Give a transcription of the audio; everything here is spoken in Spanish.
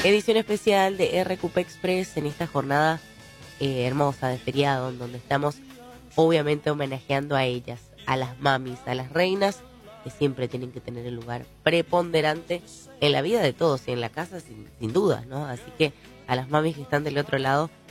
Edición especial de RQP Express en esta jornada hermosa de feriado, en donde estamos obviamente homenajeando a ellas, a las mamis, a las reinas, que siempre tienen que tener el lugar preponderante en la vida de todos y en la casa sin duda, ¿no? Así que a las mamis que están del otro lado,